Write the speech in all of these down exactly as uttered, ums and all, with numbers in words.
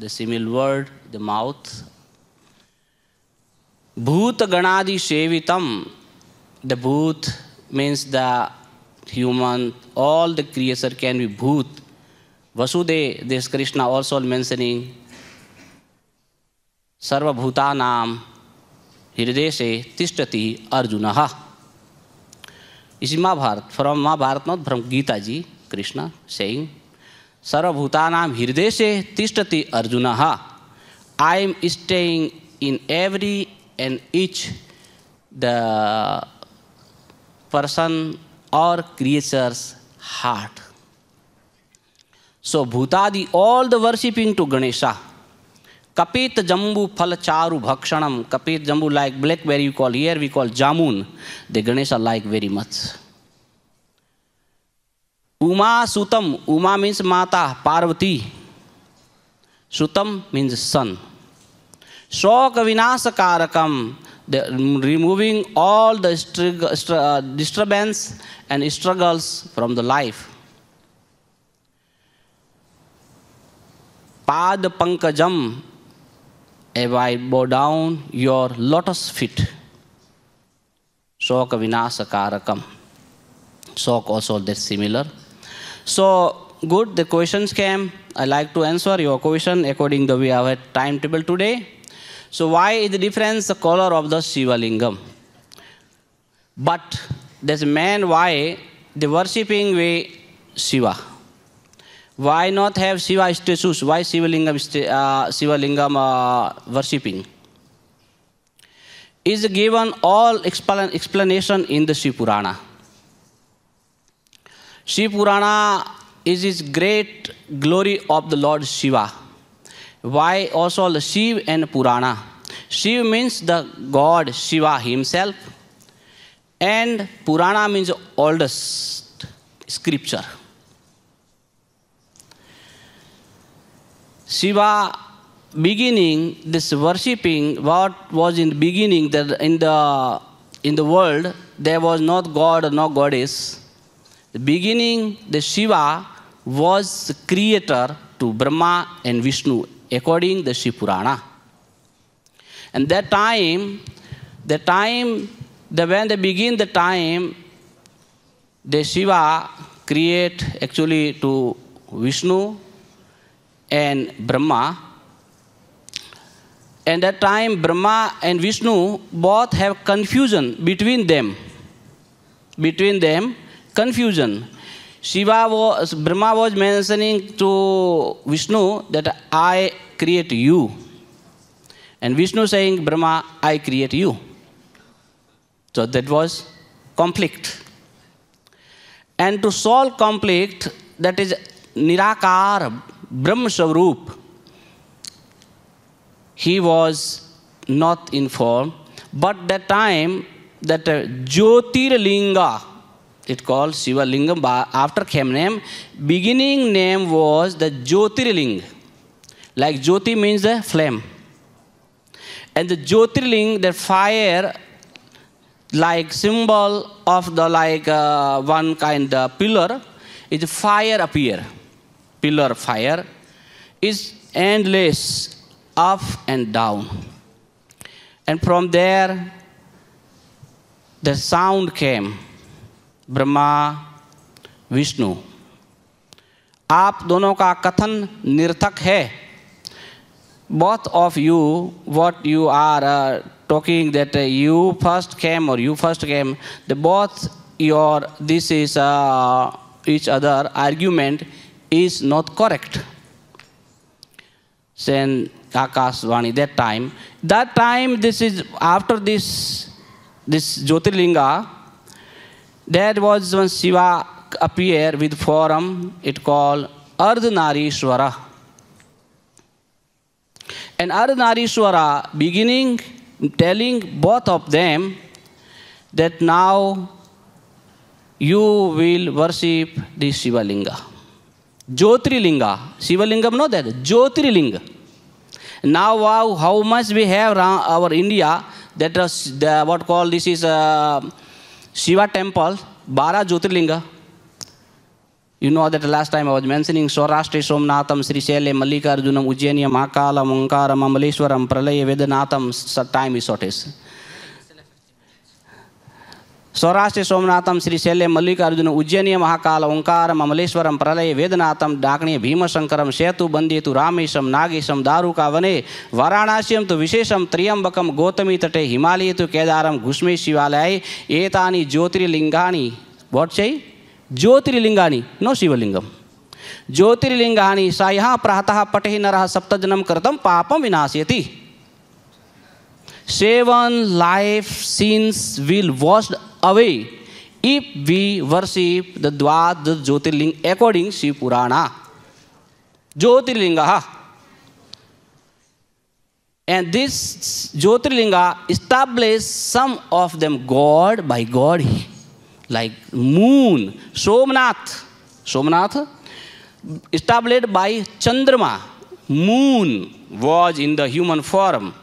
the simil word, the mouth. Bhoot ganadi sevitam. The bhoot means the human, all the creation can be bhoot. Vasudev, this Krishna also mentioning, Sarva bhutanam hirdeshe tishtati arjunaha. This is Mahabharata, from Mahabharata, not from Gita ji, Krishna saying, Sarva bhutanam hirdeshe tishtati arjunaha. I am staying in every and each the person or creature's heart. So bhutadi, all the worshipping to Ganesha. Kapit jambu phal charu bhakshanam. Kapit jambu like blackberry you call, here we call jamun. The Ganesha like very much. Uma sutam. Uma means Mata, Parvati. Sutam means sun. Shoka vinasakarakam. The, removing all the disturbance and struggles from the life. Pad pankajam. If I bow down your lotus feet. Shoka vinasakarakam. Shok also that's similar. So good, the questions came. I like to answer your question according to the way I have timetable today. So why is the difference the color of the Shiva Lingam? But there's man why the worshipping way Shiva. Why not have Shiva statues? Why Shiva Lingam, uh, Shiva Lingam uh, worshipping? Is given all explanation in the Shiva Purana. Shiva Purana is his great glory of the Lord Shiva. Why also the Shiva and Purana? Shiva means the God Shiva himself, and Purana means oldest scripture. Shiva beginning this worshipping, what was in the beginning, that in the in the world there was not God, no goddess. The beginning, the Shiva was the creator to Brahma and Vishnu, according to the Shiva Purana. And that time, the time, the, when they begin the time, the Shiva create actually to Vishnu and Brahma. And that time, Brahma and Vishnu both have confusion between them. Between them, confusion. Shiva was, Brahma was mentioning to Vishnu that I create you. And Vishnu saying, Brahma, I create you. So that was conflict. And to solve conflict, that is Nirakar, Brahma Swarup, he was not informed. But that time, that uh, Jyotirlinga, it called Shiva Lingam, after came name, beginning name was the Jyotirling. Like Jyoti means the flame. And the Jyotirling, the fire, like symbol of the like uh, one kind of pillar, is fire appear. Pillar fire is endless, up and down. And from there, the sound came. Brahma Vishnu, आप दोनों का कथन निरर्थक है. Both of you, what you are uh, talking that uh, you first came or you first came, the both your this is uh, each other argument is not correct. Then Akashvani that time, that time this is after this this Jyotirlinga. That was when Shiva appeared with form, it called Ardhanarishwara. And Ardhanarishwara beginning telling both of them that now you will worship the Shiva Linga. Jyotirlinga. Shiva Lingam, no that, Jyotirlinga. Now wow, how much we have around our India, that is the, what called this is uh, Shiva temple, Bara Jyotirlinga. You know that last time I was mentioning Saurashtra Somnatham, Sri Shaile, Mallikarjunam, Ujjainam, Makalam, Onkaram, Amaleshwaram, Pralaya, Vedanatham, time is shortest. Saurashtra Somnatham, Sri Shaile, Mallikarjunam, Ujjainam, Mahakala, Onkaram, Amaleshwaram, Pralaya, Vedanatham, Dakni, Bhima Sankaram, Setu, Bandetu, Ramesham, Nagesham, Daruka, Vane, Varanasiam to Vishesham, Triambakam, Gotami Tate, Himalaya to Kedaram, Gushme Shivalai, Etani, Jyotri Lingani. What say? Jyotri Lingani, no Shiva Lingam. Jyotri Lingani, Sayaha Prataha Patehi Naraha Saptajanam Kartam, Papam Vinasyati. Seven life sins will washed away if we worship the Dwad, the Jyotirling according to Shiv Purana. Jyotirlinga. And this Jyotirlinga established some of them God by God. Like moon, Somnath, Somnath, established by Chandrama, moon was in the human form.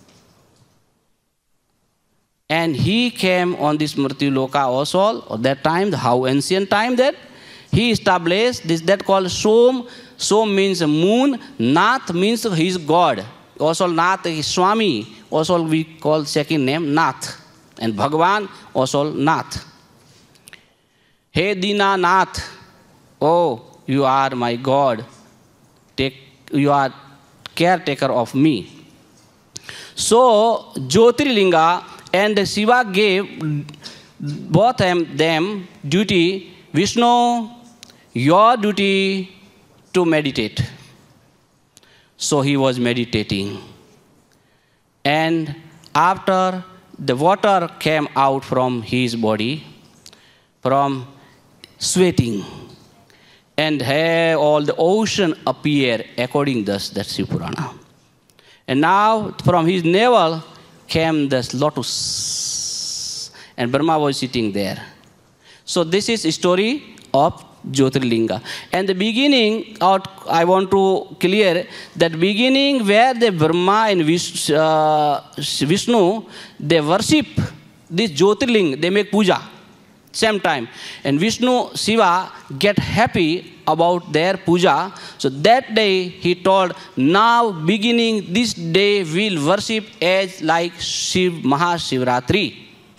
And he came on this Mrityu Loka also, at that time, how ancient time that, he established this, that called Som, Som means moon, Nath means his God. Also Nath is Swami, also we call second name Nath. And Bhagavan also Nath. Hey Dina Nath, oh, you are my God. Take, you are caretaker of me. So, Jyotirlinga and Shiva gave both them duty. Vishnu, your duty to meditate. So he was meditating. And after the water came out from his body, from sweating, and here all the ocean appear according thus that Shiv Purana. And now from his navel came this lotus, and Brahma was sitting there. So this is a story of Jyotirlinga. And the beginning, out, I want to clear that beginning where the Brahma and Vishnu, uh, Vishnu they worship this Jyotirling, they make puja. Same time. And Vishnu, Shiva get happy about their puja. So that day he told, now beginning this day we'll worship as like Shiv Mahashivratri.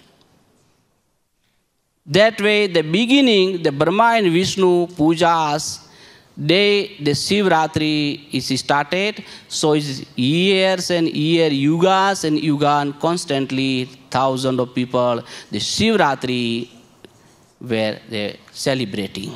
That way the beginning, the Brahma and Vishnu pujas, day the Shivratri is started. So it's years and year, yugas and yugan, constantly thousands of people, the Shivratri where they celebrating.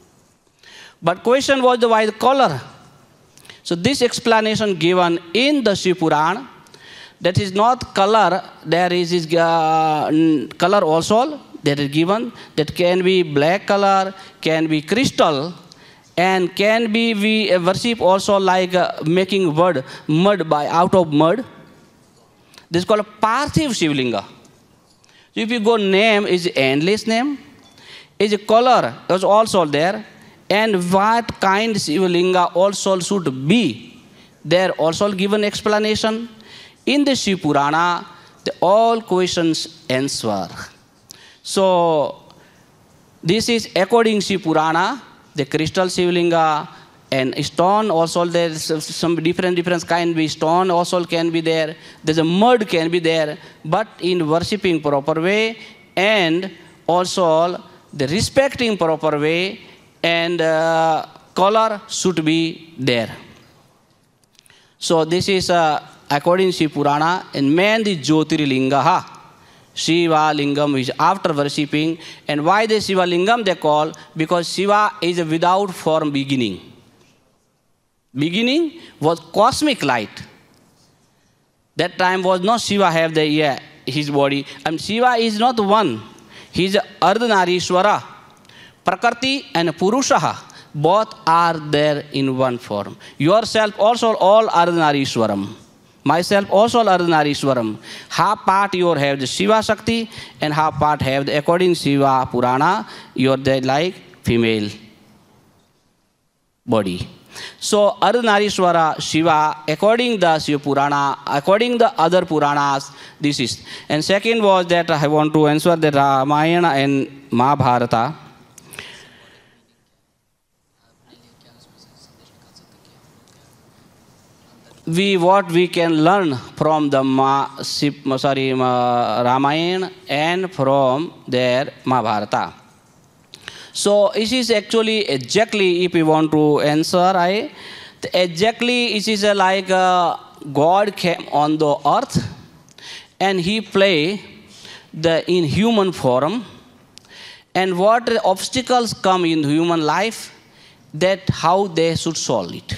But question was the why the color. So this explanation given in the Shiv Purana, that is not color, there is this, uh, color also that is given, that can be black color, can be crystal, and can be we worship also like uh, making wood, mud by out of mud. This is called a Parthiv Shivlinga. So if you go name is endless name, is a color is also there, and what kind Shivlinga also should be. There also given explanation. In the Shiv Purana, the all questions answer. So this is according to Shiv Purana, the crystal Shivlinga and stone also there some different different kind of stone also can be there. There's a mud can be there, but in worshipping proper way and also the respecting proper way and uh, color should be there. So this is uh, according to Shiv Purana, and man the Jyotirlinga, Shiva Lingam is after worshipping. And why the Shiva Lingam they call? Because Shiva is a without form beginning. Beginning was cosmic light. That time was not Shiva have the yeah, his body. And Shiva is not one. He is Ardhanarishwara. Prakriti and Purusha, both are there in one form. Yourself also all Ardhanarishwaram. Myself also Ardhanarishwaram. Half part you have the Shiva Shakti and half part have the according Shiva Purana, you are the like female body. So Ardhanarishwara Shiva, according the Shiva Purana, according the other Puranas, this is. And second was that I want to answer the Ramayana and Mahabharata. we what we can learn from the Ma, sorry, Ma, Ramayana and from their Mahabharata. So it is actually exactly, if we want to answer, I exactly it is like uh, God came on the earth and he play the in human form, and what obstacles come in human life, that how they should solve it.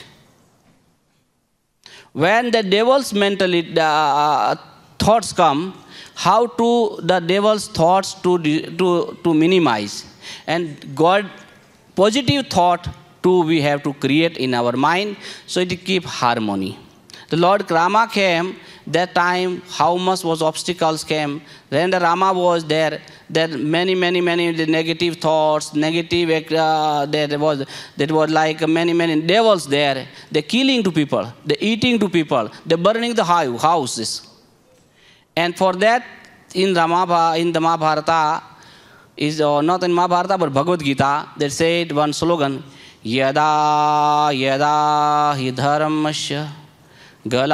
When the devil's mentality uh, thoughts come, how to the devil's thoughts to to to minimize, and God positive thought too we have to create in our mind, so it keep harmony. The Lord Rama came, that time how much was obstacles came. When the Rama was there, there many, many, many negative thoughts, negative, uh, there was, there was like many, many devils there. They're killing to people, they're eating to people, they're burning the houses. And for that, in, Rama, in the Mahabharata, is uh, not in Mahabharata, but Bhagavad Gita, they said one slogan, Yada, Yada, Hi Dharmasya, Gala.